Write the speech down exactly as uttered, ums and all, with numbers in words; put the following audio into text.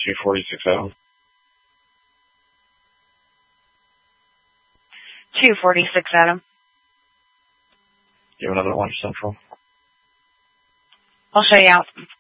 two forty-six Adam. two forty-six Adam. You have another lunch central. I'll show you out.